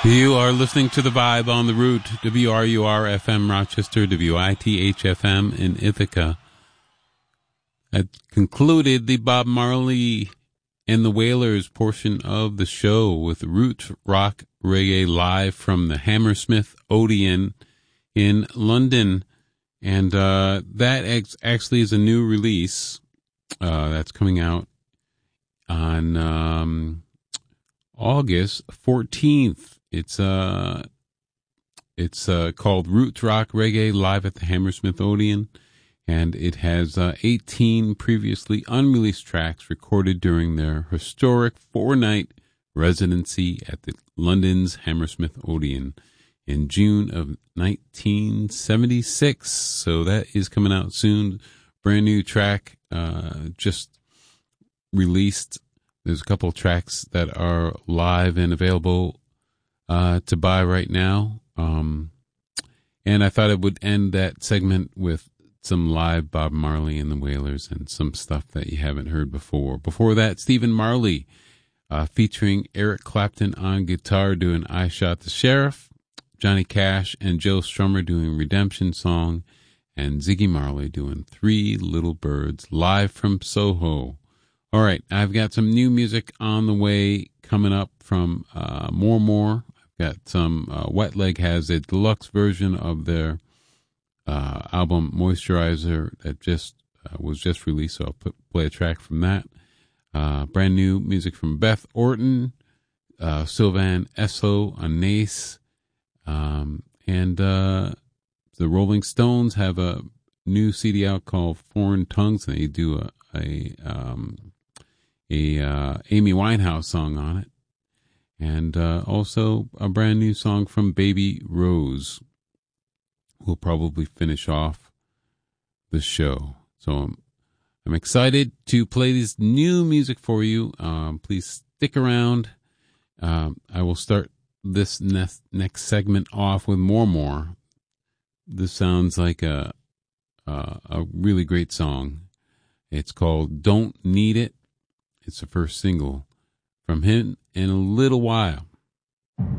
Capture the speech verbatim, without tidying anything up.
You are listening to The Vibe on the Root, W R U R F M Rochester, W I T H F M in Ithaca. That concluded the Bob Marley and the Wailers portion of the show with Roots Rock Reggae live from the Hammersmith Odeon in London. And uh, that ex- actually is a new release uh, that's coming out on um, August fourteenth. It's uh, it's uh, called Roots Rock Reggae live at the Hammersmith Odeon, and it has uh, eighteen previously unreleased tracks recorded during their historic four-night residency at the London's Hammersmith Odeon in June of nineteen seventy-six. So that is coming out soon. Brand new track, uh, just released. There's a couple of tracks that are live and available uh, to buy right now. Um, and I thought I would end that segment with some live Bob Marley and the Wailers and some stuff that you haven't heard before. Before that, Stephen Marley uh, featuring Eric Clapton on guitar doing I Shot the Sheriff, Johnny Cash and Joe Strummer doing Redemption Song, and Ziggy Marley doing Three Little Birds live from Soho. All right, I've got some new music on the way coming up from uh, More More. Got some, uh, Wet Leg has a deluxe version of their uh, album Moisturizer that just uh, was just released, so I'll put, play a track from that. Uh, brand new music from Beth Orton, uh, Sylvan Esso, Anais, um, and uh, the Rolling Stones have a new C D out called Foreign Tongues, and they do a a, um, a uh, Amy Winehouse song on it. And uh, also a brand new song from Baby Rose. We'll probably finish off the show. So I'm, I'm excited to play this new music for you. Um, please stick around. Um, I will start this next, next segment off with More More. This sounds like a, a, a really great song. It's called Don't Need It. It's the first single from him in a little while.